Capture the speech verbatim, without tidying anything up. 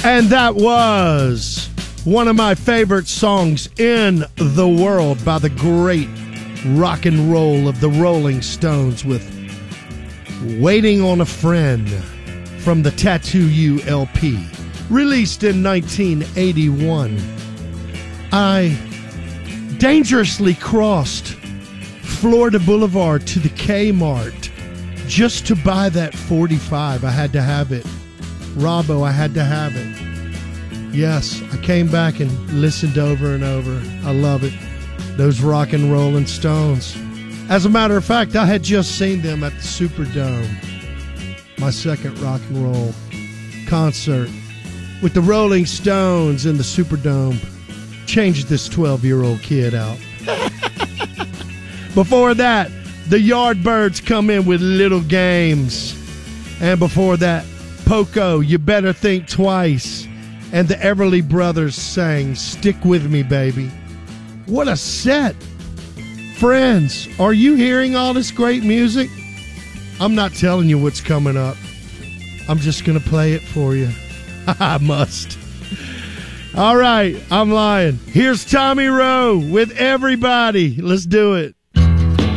And that was one of my favorite songs in the world by the great rock and roll of the Rolling Stones with Waiting on a Friend from the Tattoo You L P, released in nineteen eighty-one. I dangerously crossed Florida Boulevard to the Kmart just to buy that forty-five. I had to have it. Robbo, I had to have it. Yes, I came back and listened over and over. I love it. Those rock and rolling Stones. As a matter of fact, I had just seen them at the Superdome. My second rock and roll concert with the Rolling Stones in the Superdome. Changed this twelve-year-old kid out. Before that, the Yardbirds come in with Little Games. And before that, Poco, You Better Think Twice. And the Everly Brothers sang Stick With Me, Baby. What a set. Friends, are you hearing all this great music? I'm not telling you what's coming up. I'm just going to play it for you. I must. All right, I'm lying. Here's Tommy Rowe with Everybody. Let's do it.